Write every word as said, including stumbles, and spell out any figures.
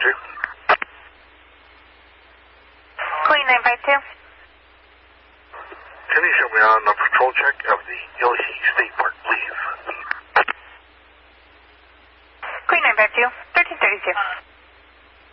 two. Queen nine five two. Can you show me on a patrol check of the Yoshi State Park, please? Queen nine five two, thirteen thirty-two.